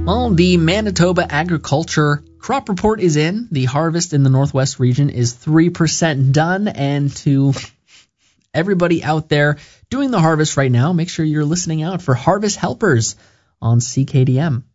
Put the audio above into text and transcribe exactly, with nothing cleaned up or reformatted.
Well, the Manitoba Agriculture Crop Report is in. The harvest in the Northwest region is three percent done. And to everybody out there doing the harvest right now, make sure you're listening out for Harvest Helpers on C K D M.